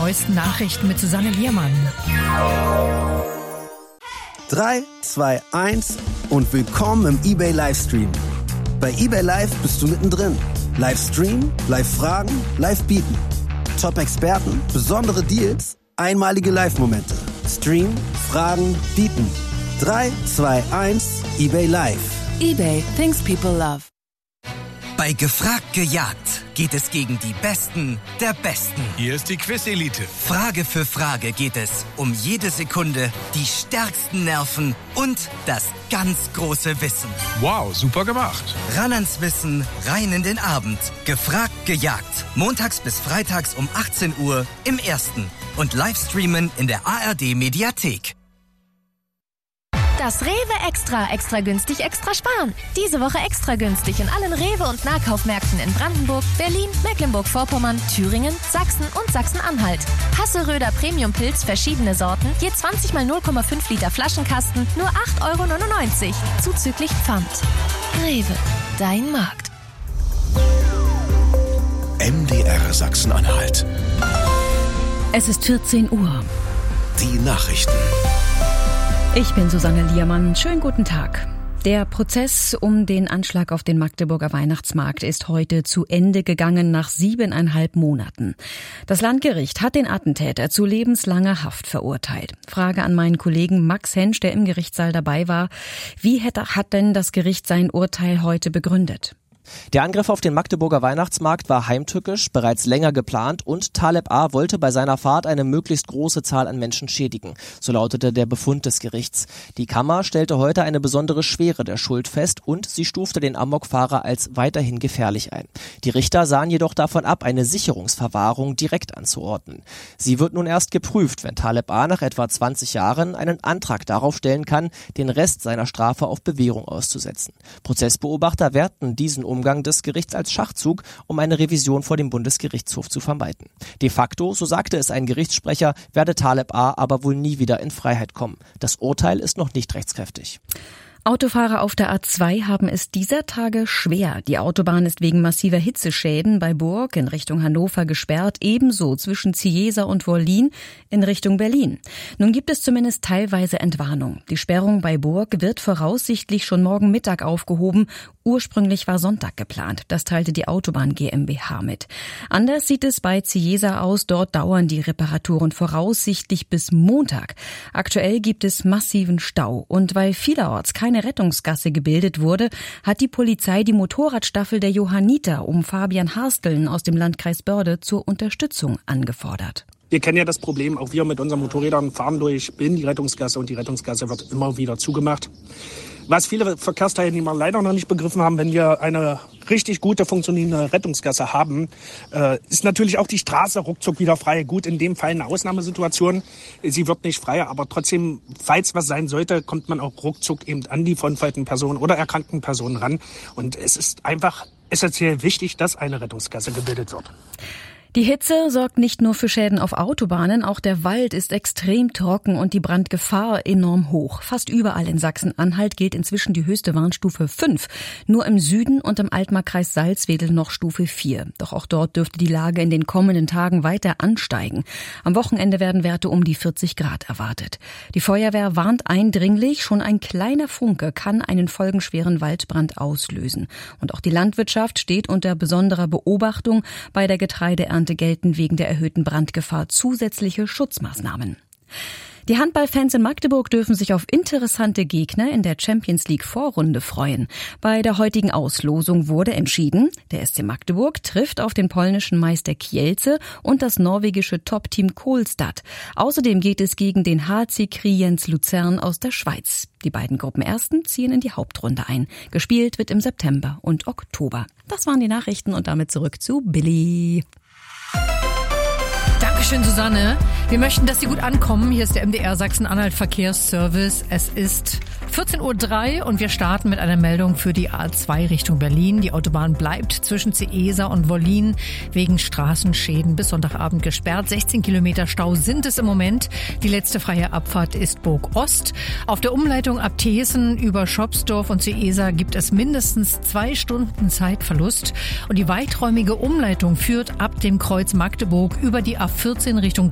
neuesten Nachrichten mit Susanne Liermann. 3, 2, 1 und willkommen im eBay Livestream. Bei eBay Live bist du mittendrin. Livestream, Live-Fragen, Live-Bieten. Top-Experten, besondere Deals, einmalige Live-Momente. Stream, Fragen, Bieten. 3, 2, 1, eBay Live. eBay, things people love. Bei Gefragt gejagt geht es gegen die Besten der Besten. Hier ist die Quiz-Elite. Frage für Frage geht es um jede Sekunde, die stärksten Nerven und das ganz große Wissen. Wow, super gemacht. Ran ans Wissen, rein in den Abend. Gefragt gejagt. Montags bis freitags um 18 Uhr im Ersten. Und Livestreamen in der ARD-Mediathek. Das Rewe Extra günstig, extra sparen. Diese Woche extra günstig in allen Rewe- und Nahkaufmärkten in Brandenburg, Berlin, Mecklenburg-Vorpommern, Thüringen, Sachsen und Sachsen-Anhalt. Hasseröder Premium-Pilz, verschiedene Sorten, je 20 mal 0,5 Liter Flaschenkasten, nur 8,99 €, zuzüglich Pfand. Rewe, dein Markt. MDR Sachsen-Anhalt. Es ist 14 Uhr. Die Nachrichten. Ich bin Susanne Liermann. Schönen guten Tag. Der Prozess um den Anschlag auf den Magdeburger Weihnachtsmarkt ist heute zu Ende gegangen nach 7,5 Monaten. Das Landgericht hat den Attentäter zu lebenslanger Haft verurteilt. Frage an meinen Kollegen Max Hensch, der im Gerichtssaal dabei war. Wie hat denn das Gericht sein Urteil heute begründet? Der Angriff auf den Magdeburger Weihnachtsmarkt war heimtückisch, bereits länger geplant und Taleb A. wollte bei seiner Fahrt eine möglichst große Zahl an Menschen schädigen. So lautete der Befund des Gerichts. Die Kammer stellte heute eine besondere Schwere der Schuld fest und sie stufte den Amokfahrer als weiterhin gefährlich ein. Die Richter sahen jedoch davon ab, eine Sicherungsverwahrung direkt anzuordnen. Sie wird nun erst geprüft, wenn Taleb A. nach etwa 20 Jahren einen Antrag darauf stellen kann, den Rest seiner Strafe auf Bewährung auszusetzen. Prozessbeobachter werten diesen Umgang des Gerichts als Schachzug, um eine Revision vor dem Bundesgerichtshof zu vermeiden. De facto, so sagte es ein Gerichtssprecher, werde Taleb A. aber wohl nie wieder in Freiheit kommen. Das Urteil ist noch nicht rechtskräftig. Autofahrer auf der A2 haben es dieser Tage schwer. Die Autobahn ist wegen massiver Hitzeschäden bei Burg in Richtung Hannover gesperrt, ebenso zwischen Cieza und Wollin in Richtung Berlin. Nun gibt es zumindest teilweise Entwarnung. Die Sperrung bei Burg wird voraussichtlich schon morgen Mittag aufgehoben. Ursprünglich war Sonntag geplant. Das teilte die Autobahn GmbH mit. Anders sieht es bei Cieza aus. Dort dauern die Reparaturen voraussichtlich bis Montag. Aktuell gibt es massiven Stau. Und weil vielerorts keine Rettungsgasse gebildet wurde, hat die Polizei die Motorradstaffel der Johanniter um Fabian Harsteln aus dem Landkreis Börde zur Unterstützung angefordert. Wir kennen ja das Problem, auch wir mit unseren Motorrädern fahren in die Rettungsgasse und die Rettungsgasse wird immer wieder zugemacht. Was viele Verkehrsteilnehmer leider noch nicht begriffen haben, wenn wir eine richtig gute funktionierende Rettungsgasse haben, ist natürlich auch die Straße ruckzuck wieder frei. Gut, in dem Fall eine Ausnahmesituation. Sie wird nicht frei, aber trotzdem, falls was sein sollte, kommt man auch ruckzuck eben an die verunfallten Personen oder erkrankten Personen ran. Und es ist einfach essentiell wichtig, dass eine Rettungsgasse gebildet wird. Die Hitze sorgt nicht nur für Schäden auf Autobahnen, auch der Wald ist extrem trocken und die Brandgefahr enorm hoch. Fast überall in Sachsen-Anhalt gilt inzwischen die höchste Warnstufe 5. Nur im Süden und im Altmarkkreis Salzwedel noch Stufe 4. Doch auch dort dürfte die Lage in den kommenden Tagen weiter ansteigen. Am Wochenende werden Werte um die 40 Grad erwartet. Die Feuerwehr warnt eindringlich, schon ein kleiner Funke kann einen folgenschweren Waldbrand auslösen. Und auch die Landwirtschaft steht unter besonderer Beobachtung. Bei der Getreideernte gelten wegen der erhöhten Brandgefahr zusätzliche Schutzmaßnahmen. Die Handballfans in Magdeburg dürfen sich auf interessante Gegner in der Champions League Vorrunde freuen. Bei der heutigen Auslosung wurde entschieden, der SC Magdeburg trifft auf den polnischen Meister Kielce und das norwegische Top-Team Kolstad. Außerdem geht es gegen den HC Kriens Luzern aus der Schweiz. Die beiden Gruppenersten ziehen in die Hauptrunde ein. Gespielt wird im September und Oktober. Das waren die Nachrichten und damit zurück zu Billy. Dankeschön, Susanne. Wir möchten, dass Sie gut ankommen. Hier ist der MDR Sachsen-Anhalt Verkehrsservice. Es ist 14:03 Uhr und wir starten mit einer Meldung für die A2 Richtung Berlin. Die Autobahn bleibt zwischen Cieza und Wollin wegen Straßenschäden bis Sonntagabend gesperrt. 16 Kilometer Stau sind es im Moment. Die letzte freie Abfahrt ist Burg Ost. Auf der Umleitung ab Thesen über Schopsdorf und Cieza gibt es mindestens 2 Stunden Zeitverlust. Und die weiträumige Umleitung führt ab dem Kreuz Magdeburg über die A14 Richtung